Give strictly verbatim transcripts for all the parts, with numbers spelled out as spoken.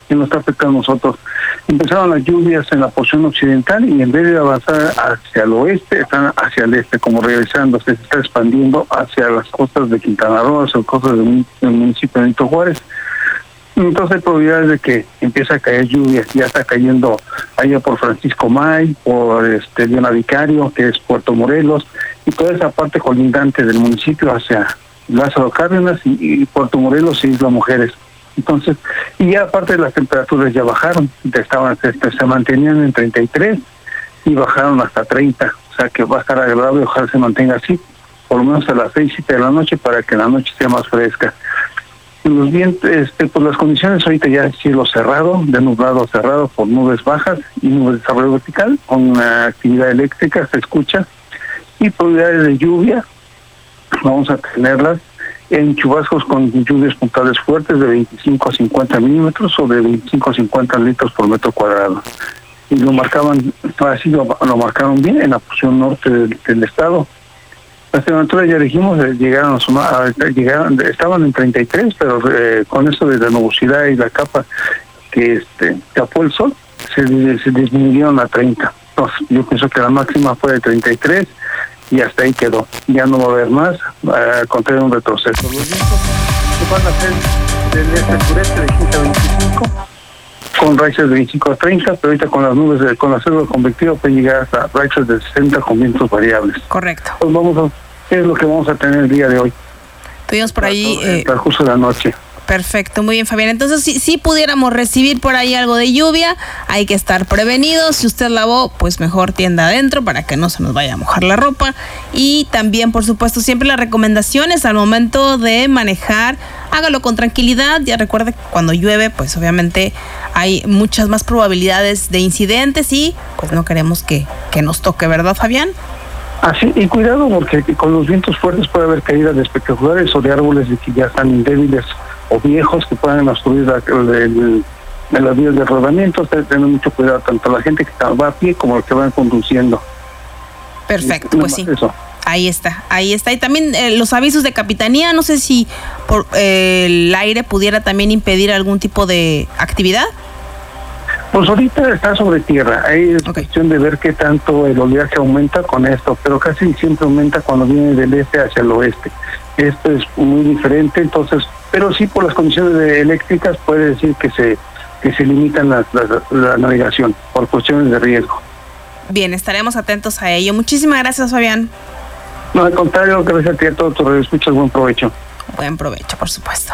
que nos está afectando a nosotros. Empezaron las lluvias en la porción occidental y en vez de avanzar hacia el oeste, están hacia el este, como regresándose, se está expandiendo hacia las costas de Quintana Roo, hacia las costas del, del municipio de Benito Juárez. Entonces hay probabilidades de que empiece a caer lluvia, ya está cayendo allá por Francisco May, por este Diana Vicario, que es Puerto Morelos, y toda esa parte colindante del municipio hacia Lázaro Cárdenas y, y Puerto Morelos y Isla Mujeres. Entonces, y ya aparte las temperaturas ya bajaron, estaban, se, se mantenían en treinta y tres y bajaron hasta treinta, o sea que va a estar agradable, ojalá se mantenga así, por lo menos a las seis, siete de la noche, para que la noche sea más fresca. Los vientos, este, pues las condiciones ahorita ya es cielo cerrado, de nublado cerrado por nubes bajas y nubes de desarrollo vertical, con una actividad eléctrica se escucha, y probabilidades de lluvia, vamos a tenerlas en chubascos con lluvias puntuales fuertes de veinticinco a cincuenta milímetros o de veinticinco a cincuenta litros por metro cuadrado. Y lo marcaban, así lo, lo marcaron bien en la porción norte del, del estado. Las temperaturas, ya dijimos, llegaron a sumar, a, llegaron, estaban en treinta y tres, pero eh, con eso de la nubosidad y la capa que este tapó el sol, se, se disminuyeron a treinta. Entonces, yo pienso que la máxima fue de treinta y tres y hasta ahí quedó. Ya no va a haber más, al contrario, un retroceso. Los vientos van a ser del este-sureste de quince a veinticinco, con raíces de veinticinco a treinta, pero ahorita con las nubes, de, con la célula convectiva puede llegar hasta raíces de sesenta con vientos variables. Correcto. Pues vamos a, ¿qué es lo que vamos a tener el día de hoy? Tuvimos por ahí... En el transcurso de la noche. Perfecto, muy bien, Fabián. Entonces, si, si pudiéramos recibir por ahí algo de lluvia, hay que estar prevenidos. Si usted lavó, pues mejor tienda adentro para que no se nos vaya a mojar la ropa. Y también, por supuesto, siempre las recomendaciones al momento de manejar, hágalo con tranquilidad. Ya recuerde que cuando llueve, pues obviamente hay muchas más probabilidades de incidentes y pues no queremos que, que nos toque, ¿verdad, Fabián? Así, y cuidado porque con los vientos fuertes puede haber caídas de espectaculares o de árboles de que ya están débiles o viejos que puedan obstruir la, el, el, las vías de rodamiento. Hay que tener mucho cuidado, tanto la gente que va a pie como los que van conduciendo. Perfecto, pues sí. Eso. Ahí está, ahí está. Y también eh, los avisos de capitanía, no sé si por eh, el aire pudiera también impedir algún tipo de actividad. Pues ahorita está sobre tierra, ahí es okay. Cuestión de ver qué tanto el oleaje aumenta con esto, pero casi siempre aumenta cuando viene del este hacia el oeste. Esto es muy diferente, entonces, pero sí por las condiciones de eléctricas puede decir que se que se limitan la, la, la navegación por cuestiones de riesgo. Bien, estaremos atentos a ello. Muchísimas gracias, Fabián. No, al contrario, gracias a ti, a todos tus radioescuchas, buen provecho. Buen provecho, por supuesto.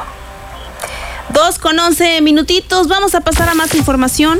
Dos con once minutitos, vamos a pasar a más información.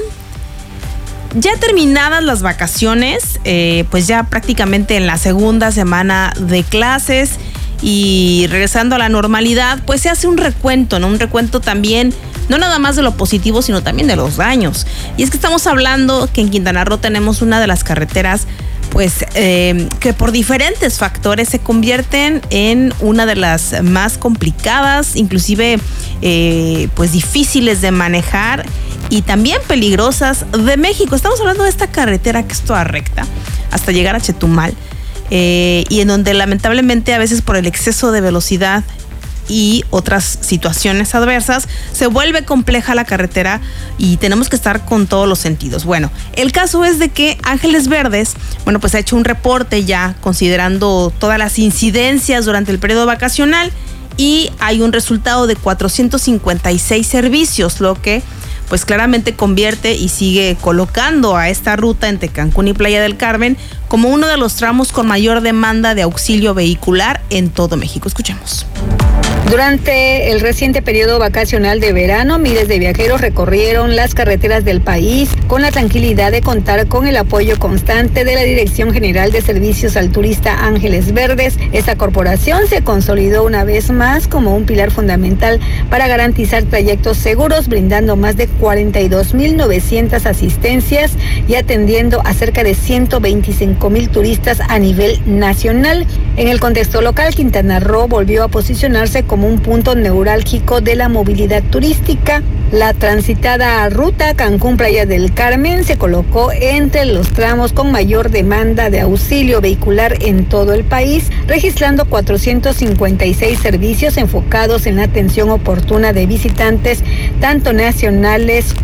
Ya terminadas las vacaciones, eh, pues ya prácticamente en la segunda semana de clases y regresando a la normalidad, pues se hace un recuento, ¿no? Un recuento también, no nada más de lo positivo, sino también de los daños. Y es que estamos hablando que en Quintana Roo tenemos una de las carreteras pues eh, que por diferentes factores se convierten en una de las más complicadas, inclusive eh, pues difíciles de manejar y también peligrosas de México. Estamos hablando de esta carretera que es toda recta hasta llegar a Chetumal eh, y en donde lamentablemente a veces por el exceso de velocidad y otras situaciones adversas, se vuelve compleja la carretera y tenemos que estar con todos los sentidos. Bueno, el caso es de que Ángeles Verdes, bueno, pues ha hecho un reporte ya considerando todas las incidencias durante el periodo vacacional y hay un resultado de cuatrocientos cincuenta y seis servicios, lo que pues claramente convierte y sigue colocando a esta ruta entre Cancún y Playa del Carmen como uno de los tramos con mayor demanda de auxilio vehicular en todo México. Escuchemos. Durante el reciente periodo vacacional de verano, miles de viajeros recorrieron las carreteras del país con la tranquilidad de contar con el apoyo constante de la Dirección General de Servicios al Turista Ángeles Verdes. Esta corporación se consolidó una vez más como un pilar fundamental para garantizar trayectos seguros, brindando más de cuarenta y dos mil novecientas asistencias y atendiendo a cerca de ciento veinticinco mil turistas a nivel nacional. En el contexto local, Quintana Roo volvió a posicionarse como un punto neurálgico de la movilidad turística. La transitada ruta Cancún-Playa del Carmen se colocó entre los tramos con mayor demanda de auxilio vehicular en todo el país, registrando cuatrocientos cincuenta y seis servicios enfocados en la atención oportuna de visitantes, tanto nacionales